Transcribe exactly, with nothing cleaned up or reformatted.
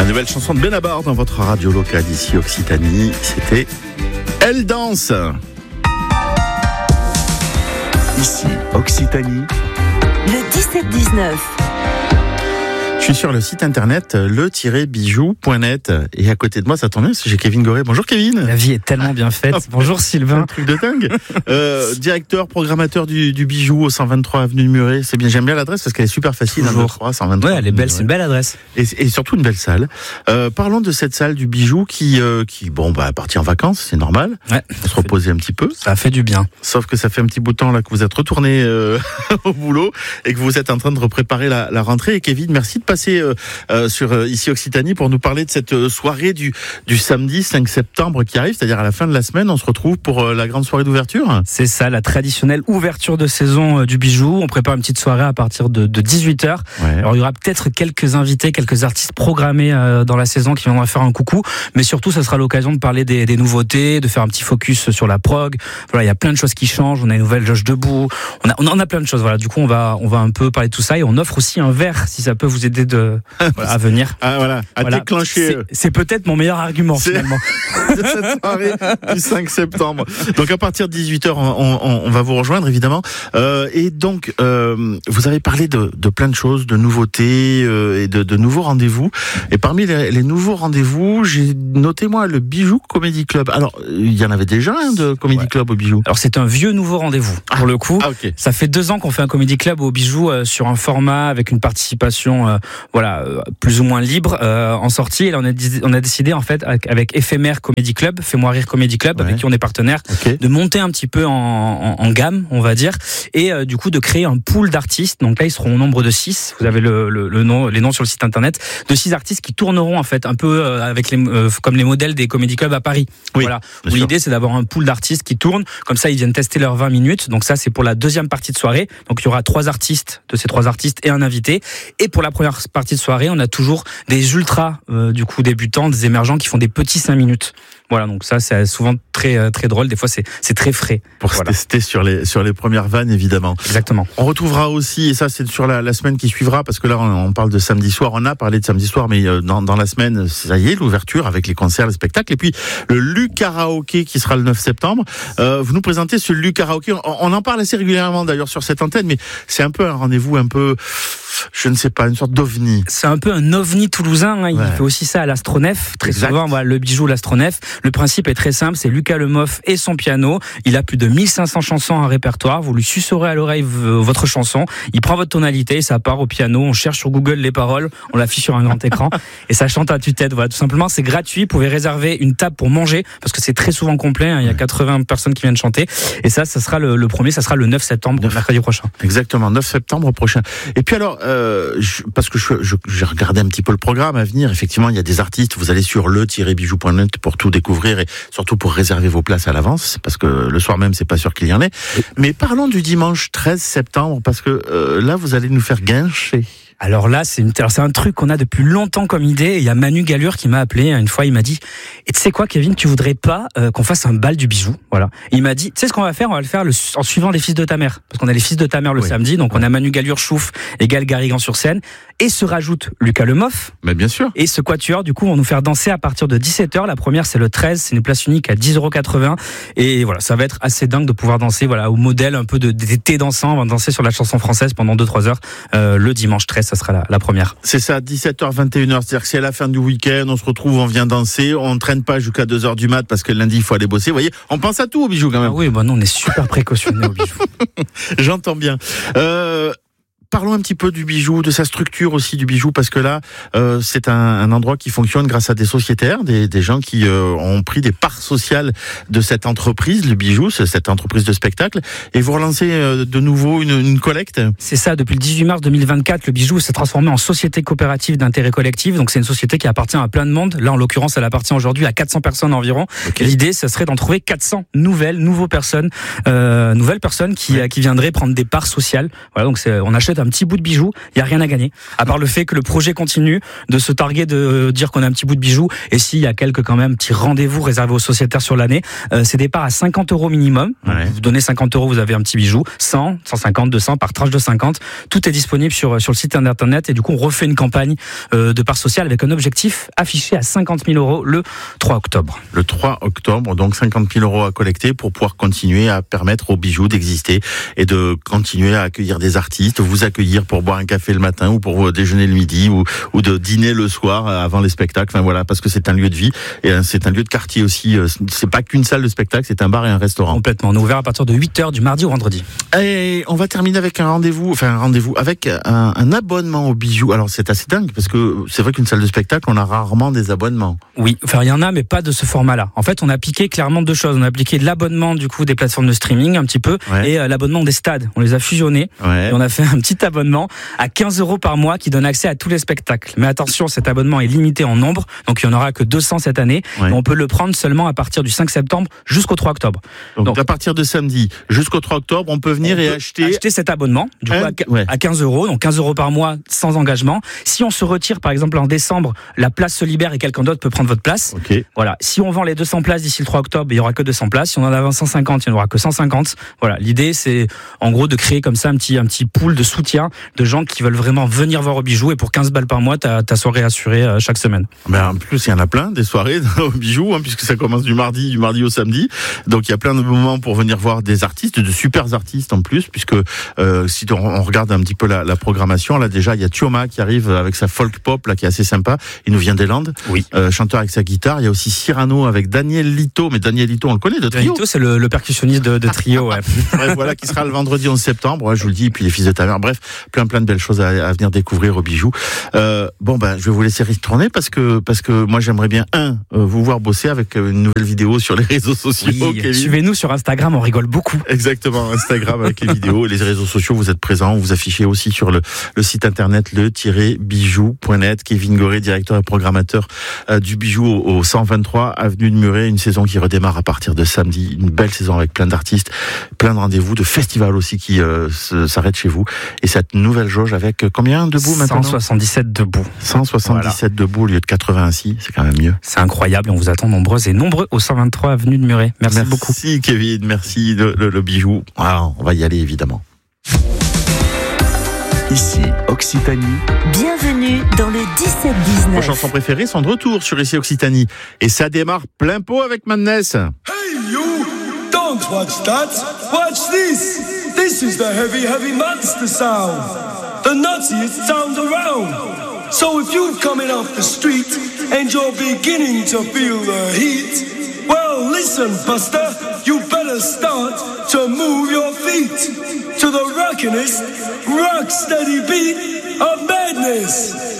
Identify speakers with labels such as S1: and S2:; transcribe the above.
S1: La nouvelle chanson de Benabar dans votre radio locale ici Occitanie, c'était Elle danse. Ici Occitanie,
S2: le dix-sept dix-neuf.
S1: Je suis sur le site internet le tiret bijou point net et à côté de moi, ça tombe bien, j'ai Kevin Goré. Bonjour Kevin.
S3: La vie est tellement bien faite. Bonjour Sylvain.
S1: Un truc de dingue. euh, directeur, programmateur du, du bijou au cent vingt-trois avenue de Muret. C'est bien, j'aime bien l'adresse parce qu'elle est super facile.
S3: Toujours.
S1: cent vingt-trois,
S3: ouais, elle est belle, c'est une belle adresse.
S1: Et, et surtout une belle salle. Euh, parlons de cette salle du bijou qui, euh, qui bon, bah, partie en vacances, c'est normal.
S3: Ouais.
S1: On se reposer un petit peu.
S3: Ça fait du bien.
S1: Sauf que ça fait un petit bout de temps là que vous êtes retourné euh, au boulot et que vous êtes en train de préparer la, la rentrée. Et Kevin, merci de passer euh, euh, sur euh, ici Occitanie pour nous parler de cette soirée du, du samedi cinq septembre qui arrive, c'est-à-dire à la fin de la semaine. On se retrouve pour euh, la grande soirée d'ouverture.
S3: C'est ça, la traditionnelle ouverture de saison euh, du bijou. On prépare une petite soirée à partir de, de dix-huit heures. Ouais. Alors il y aura peut-être quelques invités, quelques artistes programmés euh, dans la saison qui viendront faire un coucou, mais surtout ça sera l'occasion de parler des, des nouveautés, de faire un petit focus sur la prog. Voilà, il y a plein de choses qui changent. On a une nouvelle loge debout. On a, on en a plein de choses. Voilà, du coup on va, on va un peu parler de tout ça et on offre aussi un verre si ça peut vous aider de voilà, à venir.
S1: Ah voilà, à voilà. déclencher.
S3: C'est, c'est peut-être mon meilleur argument c'est finalement.
S1: De cette soirée du cinq septembre. Donc à partir de dix-huit heures, on, on, on va vous rejoindre évidemment. Euh, et donc euh, vous avez parlé de, de plein de choses, de nouveautés euh, et de, de nouveaux rendez-vous. Et parmi les, les nouveaux rendez-vous, j'ai noté moi le Bijou Comedy Club. Alors il y en avait déjà un de Comedy ouais. Club au Bijou.
S3: Alors c'est un vieux nouveau rendez-vous pour ah. le coup. Ah, okay. Ça fait deux ans qu'on fait un Comedy Club au Bijou euh, sur un format avec une participation euh, voilà euh, plus ou moins libre euh, en sortie. Et là on a, on a décidé en fait avec Éphémère Comedy Club, Fais-moi rire Comedy Club, ouais. avec qui on est partenaire, okay. de monter un petit peu en, en, en gamme, on va dire, et euh, du coup de créer un pool d'artistes. Donc là ils seront au nombre de six. Vous avez le, le, le nom, les noms sur le site internet de six artistes qui tourneront en fait un peu euh, avec les euh, comme les modèles des Comedy Club à Paris. Oui, voilà. Où l'idée c'est d'avoir un pool d'artistes qui tournent. Comme ça ils viennent tester leurs vingt minutes. Donc ça c'est pour la deuxième partie de soirée. Donc il y aura trois artistes, de ces trois artistes et un invité. Et pour la première partie de soirée on a toujours des ultras euh, du coup débutants, des émergents qui font des petits cinq minutes. Voilà, donc ça c'est souvent très très drôle, des fois c'est c'est très frais.
S1: Pour
S3: voilà.
S1: se tester sur les sur les premières vannes évidemment.
S3: Exactement.
S1: On retrouvera aussi, et ça c'est sur la, la semaine qui suivra, parce que là on, on parle de samedi soir, on a parlé de samedi soir, mais dans, dans la semaine, ça y est, l'ouverture avec les concerts, les spectacles, et puis le Lu Karaoké qui sera le neuf septembre. Euh, vous nous présentez ce Lu Karaoké, on, on en parle assez régulièrement d'ailleurs sur cette antenne, mais c'est un peu un rendez-vous un peu... je ne sais pas, une sorte d'ovni.
S3: C'est un peu un ovni toulousain, hein. Il ouais. fait aussi ça à l'Astronef, très exact. souvent, voilà, le bijou l'Astronef. Le principe est très simple, c'est Lucas Lemoff et son piano. Il a plus de mille cinq cents chansons en répertoire, vous lui susurrez à l'oreille votre chanson, il prend votre tonalité, ça part au piano, on cherche sur Google les paroles, on l'affiche sur un grand écran et ça chante à tue-tête. Voilà, tout simplement, c'est gratuit, vous pouvez réserver une table pour manger, parce que c'est très souvent complet, hein. Il y a quatre-vingts personnes qui viennent chanter, et ça, ça sera le, le premier, ça sera le neuf septembre, neuf mercredi prochain.
S1: Exactement, neuf septembre prochain. Et puis alors, euh, je, parce que je, je, j'ai regardé un petit peu le programme à venir. Effectivement, il y a des artistes. Vous allez sur le tiret bijou point net pour tout découvrir et surtout pour réserver vos places à l'avance, parce que le soir même, c'est pas sûr qu'il y en ait. Mais parlons du dimanche treize septembre, parce que euh, là, vous allez nous faire guincher.
S3: Alors là, c'est, une, alors c'est un truc qu'on a depuis longtemps comme idée. Et il y a Manu Gallure qui m'a appelé une fois. Il m'a dit « Et tu sais quoi, Kevin, tu voudrais pas euh, qu'on fasse un bal du bijou ?» Voilà. Et il m'a dit « Tu sais ce qu'on va faire ? On va le faire le, en suivant les Fils de ta mère. Parce qu'on a les Fils de ta mère le oui. samedi. Donc on a Manu Gallure, Chouf et Gal Garrigan sur scène. Et se rajoute Lucas Lemoff.
S1: Mais bien sûr.
S3: Et ce quatuor, du coup, vont nous faire danser à partir de dix-sept heures. La première, c'est le treize. C'est une place unique à dix euros quatre-vingts. Et voilà, ça va être assez dingue de pouvoir danser voilà, au modèle un peu de, d'été dansant. On va danser sur la chanson française pendant deux trois heures. Euh, le dimanche treize, ça sera la, la première.
S1: C'est ça, dix-sept heures, vingt et une heures. C'est-à-dire que c'est la fin du week-end, on se retrouve, on vient danser, on ne traîne pas jusqu'à deux heures du mat parce que lundi, il faut aller bosser. Vous voyez, on pense à tout au bijou quand même.
S3: Ah oui, bah non, on est super précautionnés au bijou.
S1: J'entends bien. Euh... Parlons un petit peu du bijou, de sa structure aussi du bijou, parce que là, euh, c'est un, un endroit qui fonctionne grâce à des sociétaires, des, des gens qui euh, ont pris des parts sociales de cette entreprise, le bijou, c'est cette entreprise de spectacle, et vous relancez euh, de nouveau une, une collecte.
S3: C'est ça, depuis le dix-huit mars deux mille vingt-quatre, le bijou s'est transformé en société coopérative d'intérêt collectif, donc c'est une société qui appartient à plein de monde. Là, en l'occurrence, elle appartient aujourd'hui à quatre cents personnes environ. Okay. L'idée, ce serait d'en trouver quatre cents nouvelles, nouveaux personnes, euh, nouvelles personnes qui, ouais. qui viendraient prendre des parts sociales. Voilà, donc c'est, on achète un petit bout de bijou, il y a rien à gagner. À part le fait que le projet continue de se targuer de dire qu'on a un petit bout de bijou. Et s'il y a quelques quand même petits rendez-vous réservés aux sociétaires sur l'année, euh, c'est des parts à cinquante euros minimum. Ouais. Vous donnez cinquante euros, vous avez un petit bijou. cent, cent cinquante, deux cents par tranche de cinquante. Tout est disponible sur sur le site internet. Et du coup, on refait une campagne euh, de parts sociales avec un objectif affiché à cinquante mille euros le trois octobre.
S1: Le trois octobre, donc cinquante mille euros à collecter pour pouvoir continuer à permettre aux bijoux d'exister et de continuer à accueillir des artistes, vous accueillir pour boire un café le matin ou pour déjeuner le midi ou, ou de dîner le soir avant les spectacles. Enfin voilà, parce que c'est un lieu de vie et c'est un lieu de quartier aussi. C'est pas qu'une salle de spectacle, c'est un bar et un restaurant.
S3: Complètement. On est ouvert à partir de huit heures du mardi au vendredi.
S1: Et on va terminer avec un rendez-vous, enfin un rendez-vous avec un, un abonnement aux bijoux. Alors c'est assez dingue parce que c'est vrai qu'une salle de spectacle, on a rarement des abonnements.
S3: Oui, enfin il y en a, mais pas de ce format-là. En fait, on a appliqué clairement deux choses. On a appliqué l'abonnement du coup des plateformes de streaming un petit peu ouais. et euh, l'abonnement des stades. On les a fusionnés ouais. et on a fait un petit abonnement à quinze euros par mois qui donne accès à tous les spectacles. Mais attention, cet abonnement est limité en nombre, donc il n'y en aura que deux cents cette année. Ouais. Et on peut le prendre seulement à partir du cinq septembre jusqu'au trois octobre.
S1: Donc, donc à partir de samedi jusqu'au trois octobre, on peut venir on et peut acheter...
S3: acheter cet abonnement du un... coup, à, ouais. à quinze euros, donc quinze euros par mois sans engagement. Si on se retire par exemple en décembre, la place se libère et quelqu'un d'autre peut prendre votre place.
S1: Okay.
S3: Voilà. Si on vend les deux cents places d'ici le trois octobre, il n'y aura que deux cents places. Si on en a cent cinquante, il n'y en aura que cent cinquante. Voilà. L'idée, c'est en gros de créer comme ça un petit, un petit pool de soutien de gens qui veulent vraiment venir voir au bijou et pour quinze balles par mois, ta, ta soirée assurée euh, chaque semaine.
S1: Ben, en plus, il y en a plein des soirées au bijou, hein, puisque ça commence du mardi, du mardi au samedi. Donc il y a plein de moments pour venir voir des artistes, de super artistes en plus, puisque euh, si on, on regarde un petit peu la, la programmation, là déjà il y a Thioma qui arrive avec sa folk pop là qui est assez sympa. Il nous vient des Landes,
S3: oui.
S1: euh, chanteur avec sa guitare. Il y a aussi Cyrano avec Daniel Lito, mais Daniel Lito on le connaît de Trio.
S3: Daniel Lito c'est le, le percussionniste de, de Trio, ouais.
S1: Bref, voilà qui sera le vendredi onze septembre. Ouais, je vous le dis. Et puis les fils de ta mère. Bref, plein plein de belles choses à, à venir découvrir au bijou. Euh, bon ben, je vais vous laisser retourner parce que parce que moi j'aimerais bien un euh, vous voir bosser avec une nouvelle vidéo sur les réseaux sociaux.
S3: Oui, suivez-nous sur Instagram, on rigole beaucoup.
S1: Exactement, Instagram avec les vidéos, les réseaux sociaux, vous êtes présents, vous affichez aussi sur le, le site internet le tiret bijou point net. Kevin Goré, directeur et programmateur euh, du bijou au, au cent vingt-trois avenue de Muret, une saison qui redémarre à partir de samedi, une belle saison avec plein d'artistes, plein de rendez-vous, de festivals aussi qui euh, s'arrêtent chez vous. Et cette nouvelle jauge avec combien debout maintenant ?
S3: cent soixante-dix-sept debout.
S1: cent soixante-dix-sept voilà. Debout au lieu de quatre-vingt-six, c'est quand même mieux.
S3: C'est incroyable, on vous attend nombreuses et nombreux au cent vingt-trois avenue de Muret. Merci,
S1: merci
S3: beaucoup.
S1: Merci Kevin, merci le, le, le bijou. Ah, on va y aller évidemment.
S2: Ici Occitanie. Bienvenue dans le dix-sept dix-neuf.
S1: Vos chansons préférées sont de retour sur Ici Occitanie. Et ça démarre plein pot avec Madness.
S4: Hey you, don't watch that, watch this. This is the heavy, heavy monster sound. The nuttiest sound around. So if you're coming off the street and you're beginning to feel the heat, well listen Buster, you better start to move your feet to the rockinest, rock steady beat of madness.